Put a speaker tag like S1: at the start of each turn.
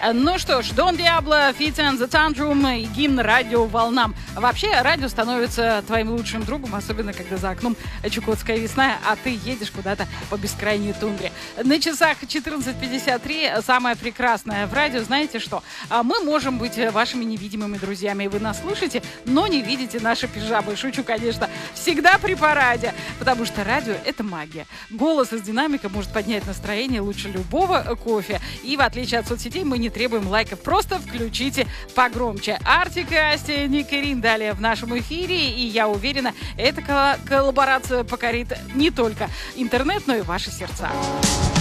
S1: Ну что ж, Дон Диабло, Fits and the Tantrum и гимн радио волнам. Вообще, радио становится твоим лучшим другом, особенно когда за окном чукотская весна, а ты едешь куда-то по бескрайней тундре. На часах 14:53, самое прекрасное в радио, знаете что? Мы можем быть вашими невидимыми друзьями, вы нас слушаете, но не видите наши пижамы. Шучу, конечно, всегда при параде, потому что радио — это магия. Голос из динамика может поднять настроение лучше любого кофе. И в отличие от соцсетей мы не требуем лайков, просто включите погромче. Артик и Асти, Ник и Рин далее в нашем эфире, и я уверена, эта коллаборация покорит не только интернет, но и ваши сердца.